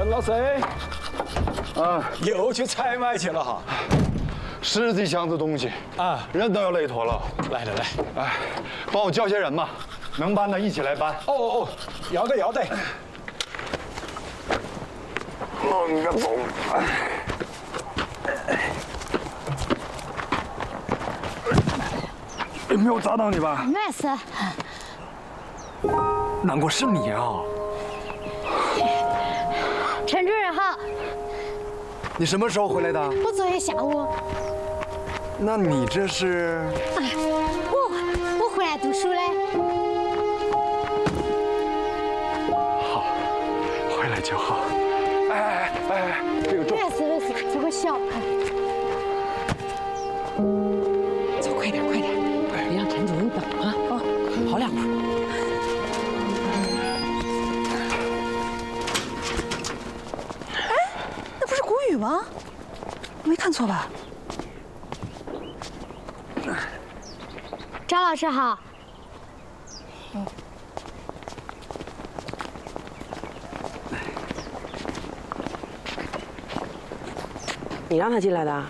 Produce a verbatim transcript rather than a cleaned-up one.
陈老师， 啊， 又去采买去了哈。 十几箱子东西啊， 人都要累脱了。 来来来， 哎，帮我叫些人嘛，能搬的一起来搬。 哦哦哦，要得要得。 弄个走。没有砸到你吧？ 没事。 难过是你啊！ 陈主任好。 你什么时候回来的？ 我昨天下午。 那你这是？ 哎，我我回来读书嘞。 好，回来就好。哎哎哎哎，这个重。 没事没事，这个小。 走快点快点，别让陈主任等啊！啊，跑两步。 哎，那不是谷雨吗？我没看错吧？ 张老师好。 嗯。 你让他进来的？